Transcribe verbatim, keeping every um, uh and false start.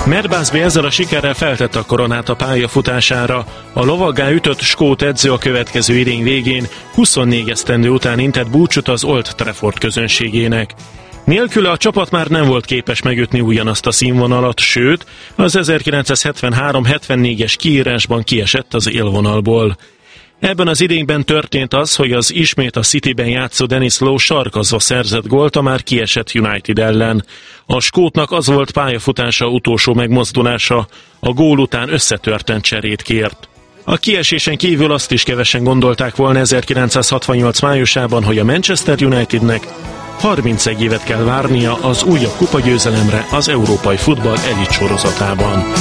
Matt Busby ezzel a sikerrel feltette a koronát a pályafutására. A lovaggá ütött skót edző a következő idény végén huszonnégy esztendő után intett búcsút az Old Trafford közönségének. Nélküle a csapat már nem volt képes megütni ugyanazt a színvonalat, sőt, az ezerkilencszázhetvenhárom hetvennégyes kiírásban kiesett az élvonalból. Ebben az idényben történt az, hogy az ismét a Cityben játszó Denis Law sarkazva szerzett gólt a már kiesett United ellen. A skótnak az volt pályafutása utolsó megmozdulása, a gól után összetörten cserét kért. A kiesésen kívül azt is kevesen gondolták volna ezerkilencszázhatvannyolc májusában, hogy a Manchester Unitednek harmincegy évet kell várnia az újabb kupagyőzelemre az európai futball elit sorozatában.